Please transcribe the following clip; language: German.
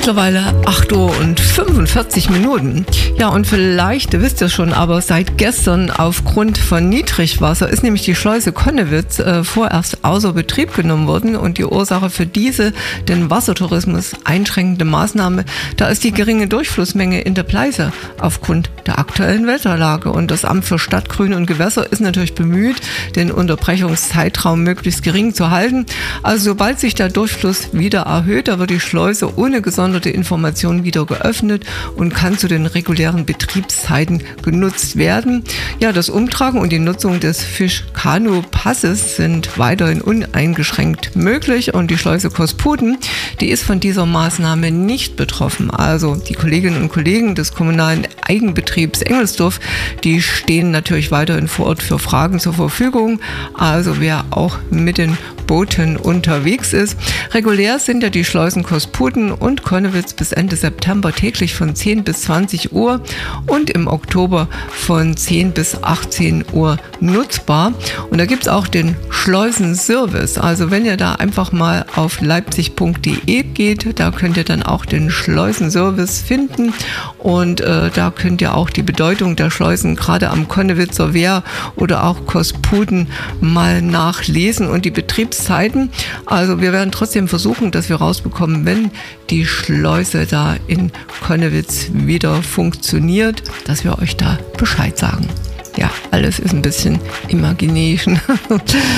mittlerweile 8:45 Uhr. Ja, und vielleicht wisst ihr schon, aber seit gestern aufgrund von Niedrigwasser ist nämlich die Schleuse Connewitz vorerst außer Betrieb genommen worden. Und die Ursache für diese den Wassertourismus einschränkende Maßnahme, da ist die geringe Durchflussmenge in der Pleiße aufgrund der aktuellen Wetterlage. Und das Amt für Stadt, Grün und Gewässer ist natürlich bemüht, den Unterbrechungszeitraum möglichst gering zu halten. Also sobald sich der Durchfluss wieder erhöht, da wird die Schleuse ohne gesonderte Informationen wieder geöffnet und kann zu den regulären Betriebszeiten genutzt werden. Ja, das Umtragen und die Nutzung des Fischkanu-Passes sind weiterhin uneingeschränkt möglich und die Schleuse Kosputen, die ist von dieser Maßnahme nicht betroffen. Also die Kolleginnen und Kollegen des kommunalen Eigenbetriebs Engelsdorf, die stehen natürlich weiterhin vor Ort für Fragen zur Verfügung. Also wer auch mit den Booten unterwegs ist. Regulär sind ja die Schleusen Kosputen und Connewitz bis Ende September täglich von 10 bis 20 Uhr und im Oktober von 10 bis 18 Uhr nutzbar. Und da gibt es auch den Schleusenservice. Also wenn ihr da einfach mal auf leipzig.de geht, da könnt ihr dann auch den Schleusenservice finden und da könnt ihr auch die Bedeutung der Schleusen gerade am Connewitzer Wehr oder auch Kosputen mal nachlesen und die Betriebszeiten. Also wir werden trotzdem versuchen, dass wir rausbekommen, wenn die Schleuse da in Connewitz wieder funktioniert, dass wir euch da Bescheid sagen. Ja, alles ist ein bisschen Imagination.